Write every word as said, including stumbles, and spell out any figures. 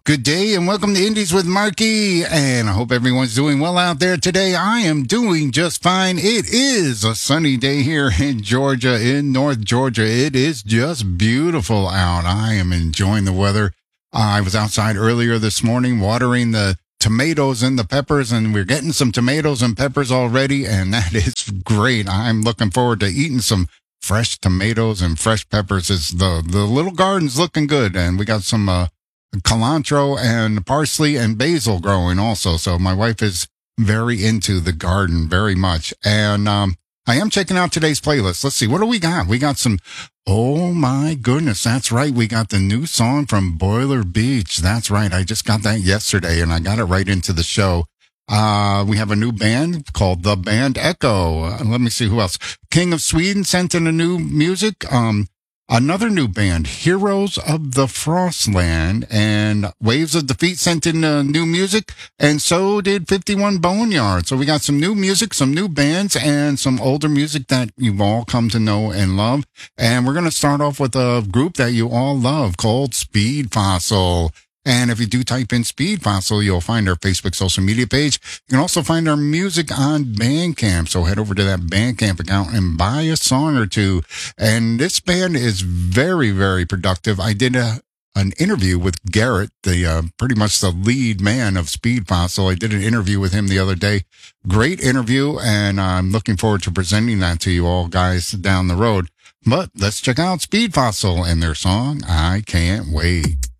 Good day and welcome to Indies with Marky, and I hope everyone's doing well out there today. I am doing just fine. It is a sunny day here in Georgia, in North Georgia. It is just beautiful out. I am enjoying the weather. I was outside earlier this morning watering the tomatoes and the peppers, and we're getting some tomatoes and peppers already, and that is great. I'm looking forward to eating some fresh tomatoes and fresh peppers. It's the, the little garden's looking good, and we got some, uh, cilantro and parsley and basil growing also. So my wife is very into the garden very much. And um, I am checking out today's playlist. Let's see. What do we got? We got some. Oh, my goodness. That's right. We got the new song from Boiler Beach. That's right. I just got that yesterday and I got it right into the show. Uh, we have a new band called The Band Echo. Uh, let me see who else. King of Sweden sent in a new music. Um, Another new band, Heroes of the Frostland, and Waves of Defeat sent in uh, new music, and so did fifty-one Boneyard. So we got some new music, some new bands, and some older music that you've all come to know and love. And we're going to start off with a group that you all love called Speed Fossil. And if you do type in Speed Fossil, you'll find our Facebook social media page. You can also find our music on Bandcamp. So head over to that Bandcamp account and buy a song or two. And this band is very, very productive. I did a, an interview with Garrett, the uh, pretty much the lead man of Speed Fossil. I did an interview with him the other day. Great interview, and I'm looking forward to presenting that to you all guys down the road. But let's check out Speed Fossil and their song, I Can't Wait.